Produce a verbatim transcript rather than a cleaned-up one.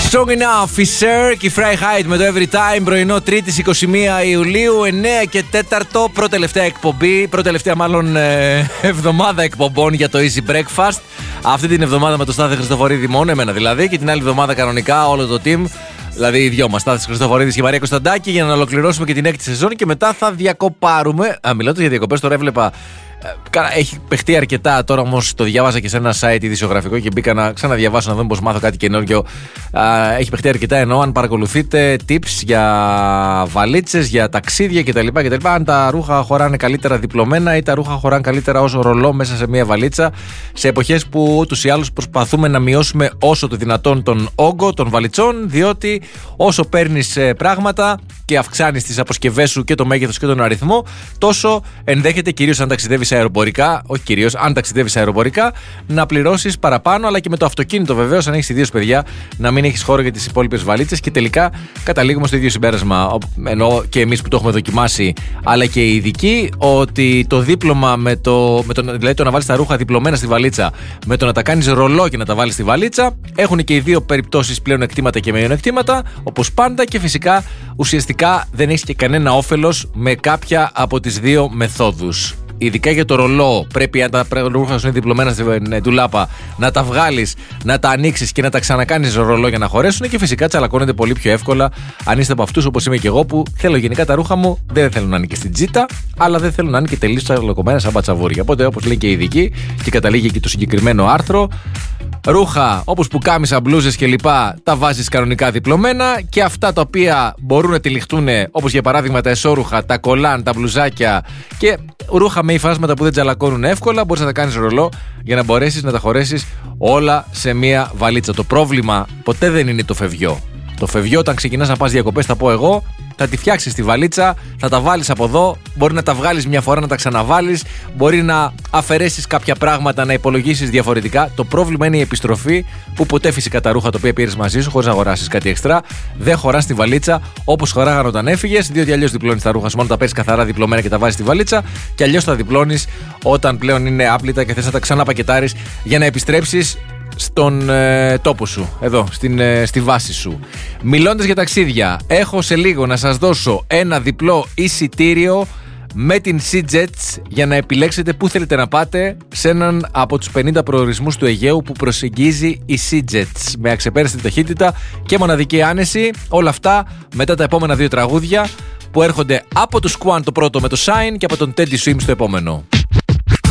Strong Enough, Fisher και η Fry Height με το Every Time, πρωινό Τρίτης είκοσι μία Ιουλίου, εννέα και τέταρτο, πρώτη τελευταία εκπομπή, πρώτη τελευταία μάλλον ε, εβδομάδα εκπομπών για το Easy Breakfast. Αυτή την εβδομάδα με το Στάθη Χριστοφορίδη μόνο, εμένα δηλαδή, και την άλλη εβδομάδα κανονικά όλο το team. Δηλαδή οι δυο μας, Στάθης Χριστοφορίδης και Μαρία Κωνσταντάκη, για να ολοκληρώσουμε και την έκτη σεζόν και μετά θα διακοπάρουμε. Α, μιλώντας για διακοπές, τώρα έβλεπα. Έχει παιχτεί αρκετά. Τώρα όμως το διάβασα και σε ένα site ειδησιογραφικό και μπήκα να ξαναδιαβάσω να δω πως μάθω κάτι καινούργιο. Έχει παιχτεί αρκετά, ενώ αν παρακολουθείτε tips για βαλίτσες, για ταξίδια κτλ. κτλ. Αν τα ρούχα χωράνε καλύτερα διπλωμένα ή τα ρούχα χωράνε καλύτερα ως ρολό μέσα σε μια βαλίτσα, σε εποχές που ούτως ή άλλως προσπαθούμε να μειώσουμε όσο το δυνατόν τον όγκο των βαλιτσών, διότι όσο παίρνεις πράγματα και αυξάνεις τις αποσκευές σου και το μέγεθος και τον αριθμό, τόσο ενδέχεται, κυρίως αν ταξιδεύεις αεροπορικά, όχι κυρίως, αν ταξιδεύεις αεροπορικά, να πληρώσεις παραπάνω, αλλά και με το αυτοκίνητο βεβαίως, αν έχεις ιδίως παιδιά, να μην έχεις χώρο για τις υπόλοιπες βαλίτσες και τελικά καταλήγουμε στο ίδιο συμπέρασμα. Ενώ και εμείς που το έχουμε δοκιμάσει, αλλά και οι ειδικοί, ότι το δίπλωμα με το, με το, δηλαδή το να βάλεις τα ρούχα διπλωμένα στη βαλίτσα, με το να τα κάνεις ρολό και να τα βάλεις στη βαλίτσα, έχουν και οι δύο περιπτώσεις πλέον εκτήματα και μειονεκτήματα, όπως πάντα, και φυσικά ουσιαστικά δεν έχεις και κανένα όφελος με κάποια από τις δύο μεθόδους. Ειδικά για το ρολό, πρέπει αν τα ρούχα σου είναι διπλωμένα στην ντουλάπα να τα βγάλεις, να τα ανοίξεις και να τα ξανακάνεις ρολό για να χωρέσουν, και φυσικά τσαλακώνεται πολύ πιο εύκολα αν είστε από αυτούς όπως είμαι και εγώ, που θέλω γενικά τα ρούχα μου δεν θέλουν να είναι και στην τζίτα, αλλά δεν θέλουν να είναι και τελείως τσαλακωμένα σαν πατσαβούρια. Οπότε, όπως λέει και η ειδική, και καταλήγει εκεί το συγκεκριμένο άρθρο, ρούχα όπως πουκάμισα, μπλούζες κλπ. Τα βάζεις κανονικά διπλωμένα, και αυτά τα οποία μπορούν να τυλιχτούν, όπως για παράδειγμα τα εσώρουχα, τα κολάν, τα μπλουζάκια και ρούχα με υφάσματα που δεν τζαλακώνουν εύκολα, μπορείς να τα κάνεις ρολό για να μπορέσεις να τα χωρέσεις όλα σε μία βαλίτσα. Το πρόβλημα ποτέ δεν είναι το φευγιό. Το φευγιό, όταν ξεκινάς να πας διακοπές, θα πω εγώ, θα τη φτιάξεις τη βαλίτσα, θα τα βάλεις από εδώ, μπορεί να τα βγάλεις μια φορά, να τα ξαναβάλεις, μπορεί να αφαιρέσεις κάποια πράγματα, να υπολογίσεις διαφορετικά. Το πρόβλημα είναι η επιστροφή, που ποτέ φυσικά τα ρούχα τα οποία πήρες μαζί σου, χωρίς να αγοράσεις κάτι εξτρά, δεν χωράς στη βαλίτσα όπως χωράγαν όταν έφυγες, διότι αλλιώς διπλώνεις τα ρούχα σου, μόνο τα παίρνεις καθαρά διπλωμένα και τα βάζεις στη βαλίτσα, και αλλιώς τα διπλώνεις όταν πλέον είναι άπλυτα και θες να τα ξαναπακετάρεις για να επιστρέψεις στον ε, τόπο σου, εδώ, στην, ε, στη βάση σου. Μιλώντας για ταξίδια, έχω σε λίγο να σας δώσω ένα διπλό εισιτήριο με την SeaJets για να επιλέξετε πού θέλετε να πάτε σε έναν από τους πενήντα προορισμούς του Αιγαίου που προσεγγίζει η SeaJets, με αξεπέραστη ταχύτητα και μοναδική άνεση. Όλα αυτά μετά τα επόμενα δύο τραγούδια που έρχονται από το Squan το πρώτο με το Shine και από τον Teddy Swims το επόμενο.